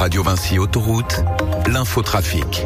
Radio Vinci Autoroute, l'infotrafic.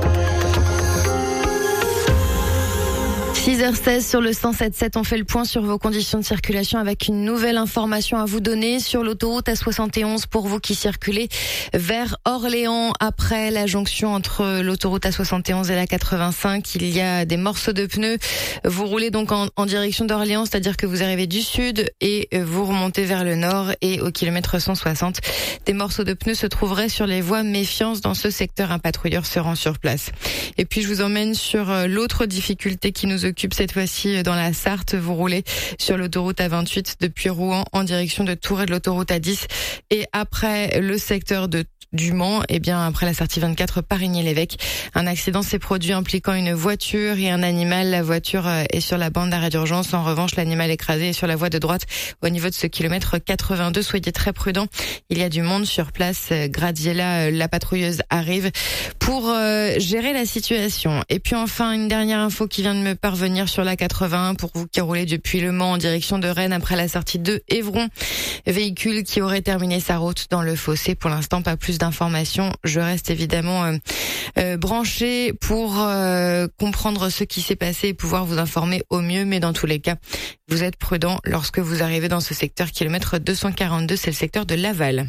6h16 sur le 107.7, on fait le point sur vos conditions de circulation avec une nouvelle information à vous donner sur l'autoroute A71 pour vous qui circulez vers Orléans. Après la jonction entre l'autoroute A71 et la 85, il y a des morceaux de pneus. Vous roulez donc en direction d'Orléans, c'est-à-dire que vous arrivez du sud et vous remontez vers le nord et au kilomètre 160. Des morceaux de pneus se trouveraient sur les voies méfiance dans ce secteur. Un patrouilleur se rend sur place. Et puis je vous emmène sur l'autre difficulté qui nous occupe cette fois-ci dans la Sarthe. Vous roulez sur l'autoroute A28 depuis Rouen en direction de Tours et de l'autoroute A10. Et après le secteur du Mans, et bien après la sortie 24 Parigny-l'Évêque, un accident s'est produit impliquant une voiture et un animal. La voiture est sur la bande d'arrêt d'urgence. En revanche, l'animal écrasé est sur la voie de droite au niveau de ce kilomètre 82. Soyez très prudents. Il y a du monde sur place. Gradiela, la patrouilleuse, arrive pour gérer la situation. Et puis enfin, une dernière info qui vient de me parvenir sur la 81 pour vous qui roulez depuis Le Mans en direction de Rennes après la sortie de Évron. Véhicule qui aurait terminé sa route dans le fossé. Pour l'instant, pas plus d'informations. Je reste évidemment branché pour comprendre ce qui s'est passé et pouvoir vous informer au mieux. Mais dans tous les cas, vous êtes prudent lorsque vous arrivez dans ce secteur kilomètre 242. C'est le secteur de Laval.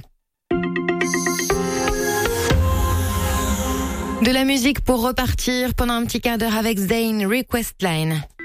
De la musique pour repartir pendant un petit quart d'heure avec Zayn, Request Line.